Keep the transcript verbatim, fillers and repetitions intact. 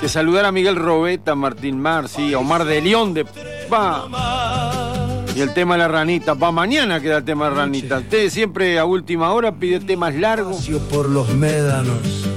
De saludar a Miguel Robeta, Martín Marci, a Omar de León de Pa. Y el tema de la ranita, pa, mañana queda el tema de la ranita. Usted siempre a última hora pide temas largos. Por los médanos.